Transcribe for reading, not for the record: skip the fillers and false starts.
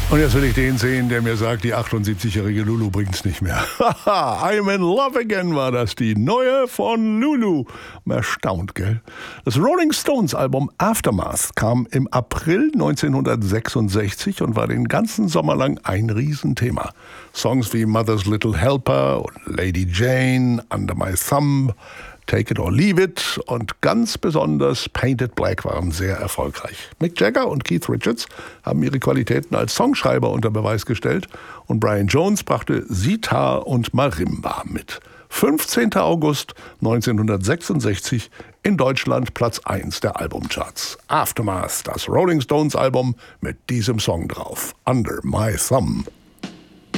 Und jetzt will ich den sehen, der mir sagt, die 78-jährige Lulu bringt's nicht mehr. Haha, I'm in love again war das, die neue von Lulu. Erstaunt, gell? Das Rolling Stones Album Aftermath kam im April 1966 und war den ganzen Sommer lang ein Riesenthema. Songs wie Mother's Little Helper und Lady Jane, Under My Thumb, Take It or Leave It und ganz besonders Painted Black waren sehr erfolgreich. Mick Jagger und Keith Richards haben ihre Qualitäten als Songschreiber unter Beweis gestellt und Brian Jones brachte Sitar und Marimba mit. 15. August 1966 in Deutschland Platz 1 der Albumcharts. Aftermath, das Rolling Stones Album mit diesem Song drauf, Under My Thumb.